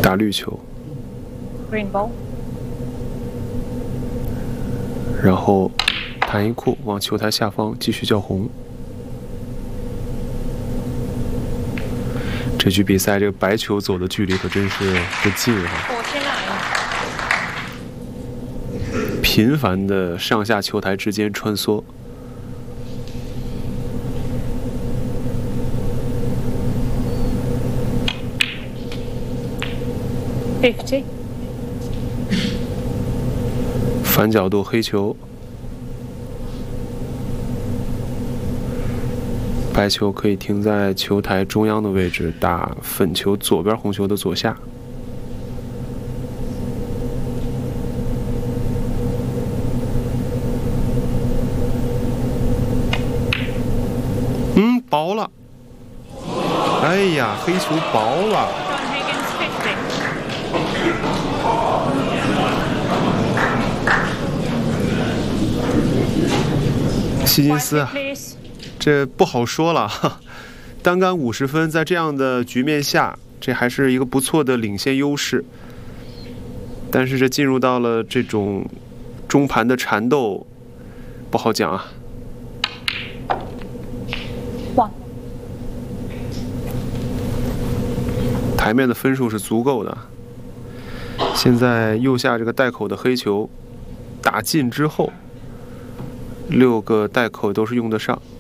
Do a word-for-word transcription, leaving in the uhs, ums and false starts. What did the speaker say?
打绿球。 Green ball。 然后弹一库往球台下方继续叫红。这局比赛这个白球走的距离可真是不近啊！频繁的上下球台之间穿梭。 fifty。 反角度黑球，白球可以停在球台中央的位置，打粉球左边红球的左下。嗯，薄了。哎呀，黑球薄了。希金斯啊，这不好说了。单杆五十分，在这样的局面下，这还是一个不错的领先优势。但是这进入到了这种中盘的缠斗，不好讲啊。台面的分数是足够的。现在右下这个带口的黑球打进之后。六个带口都是用得上。